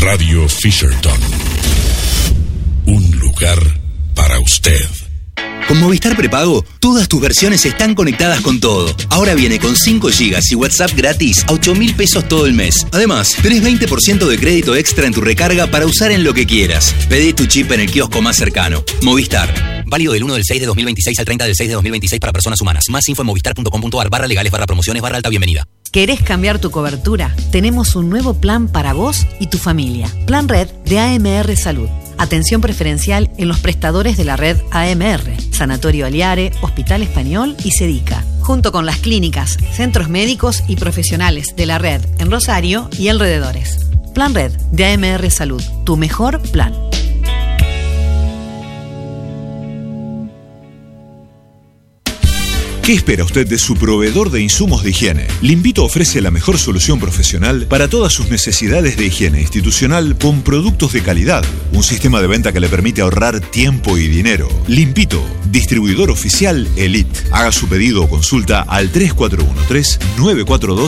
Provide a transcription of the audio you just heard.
Radio Fisherton. Un lugar para usted. Con Movistar Prepago, todas tus versiones están conectadas con todo. Ahora viene con 5 GB y WhatsApp gratis a 8.000 pesos todo el mes. Además, tenés 20% de crédito extra en tu recarga para usar en lo que quieras. Pedí tu chip en el kiosco más cercano. Movistar. Válido del 1/6/2026 al 30/6/2026 para personas humanas. Más info en movistar.com.ar/legales/promociones/alta bienvenida. ¿Querés cambiar tu cobertura? Tenemos un nuevo plan para vos y tu familia. Plan Red de AMR Salud. Atención preferencial en los prestadores de la red AMR, Sanatorio Aliare, Hospital Español y Sedica, junto con las clínicas, centros médicos y profesionales de la red en Rosario y alrededores. Plan Red de AMR Salud, tu mejor plan. ¿Qué espera usted de su proveedor de insumos de higiene? Limpito ofrece la mejor solución profesional para todas sus necesidades de higiene institucional con productos de calidad. Un sistema de venta que le permite ahorrar tiempo y dinero. Limpito, distribuidor oficial Elite. Haga su pedido o consulta al 3413-942